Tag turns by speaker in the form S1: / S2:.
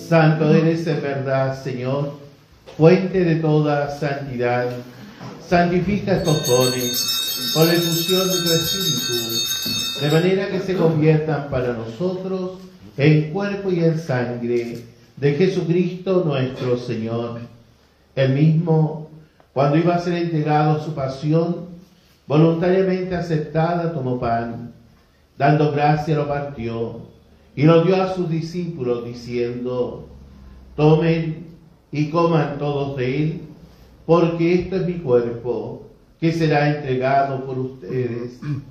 S1: Santo eres en verdad, Señor, fuente de toda santidad. Santifica estos dones con la efusión de tu Espíritu, de manera que se conviertan para nosotros en cuerpo y en sangre de Jesucristo nuestro Señor. Él mismo, cuando iba a ser entregado a su pasión, voluntariamente aceptada, tomó pan, dando gracia lo partió y lo dio a sus discípulos, diciendo: tomen y coman todos de él, porque esto es mi cuerpo, que será entregado por ustedes.